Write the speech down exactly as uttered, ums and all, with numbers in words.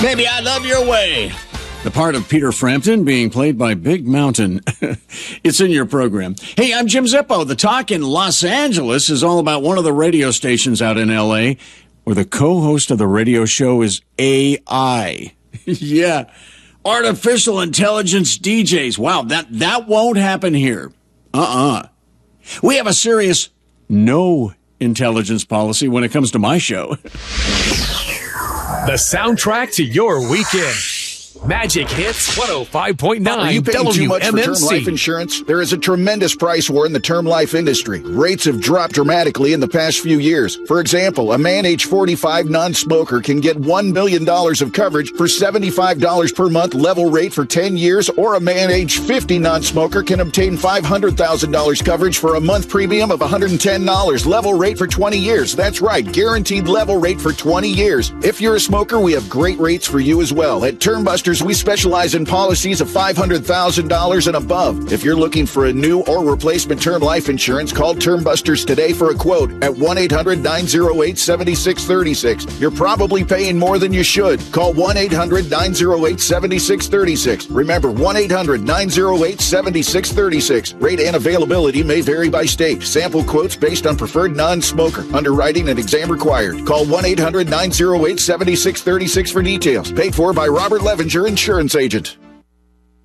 Baby, I love your way. The part of Peter Frampton being played by Big Mountain. It's in your program. Hey, I'm Jim Zippo. The talk in Los Angeles is all about one of the radio stations out in L A where the co-host of the radio show is A I. Yeah, artificial intelligence D Js. Wow, that, that won't happen here. Uh-uh. We have a serious no intelligence policy when it comes to my show. The soundtrack to your weekend. Magic Hits one oh five point nine Are you paying too much for term W M M C. life insurance? There is a tremendous price war in the term life industry. Rates have dropped dramatically in the past few years. For example, a man age forty-five non-smoker can get one million dollars of coverage for seventy-five dollars per month level rate for ten years, or a man age fifty non-smoker can obtain five hundred thousand dollars coverage for a month premium of one hundred ten dollars level rate for twenty years. That's right, guaranteed level rate for twenty years. If you're a smoker, we have great rates for you as well. At TermBusters, we specialize in policies of five hundred thousand dollars and above. If you're looking for a new or replacement term life insurance, call TermBusters today for a quote at one eight hundred nine oh eight seven six three six. You're probably paying more than you should. Call one eight hundred nine oh eight seven six three six. Remember, one eight hundred nine oh eight seven six three six. Rate and availability may vary by state. Sample quotes based on preferred non-smoker. Underwriting and exam required. Call one eight hundred nine oh eight seven six three six for details. Paid for by Robert Levinger, insurance agent.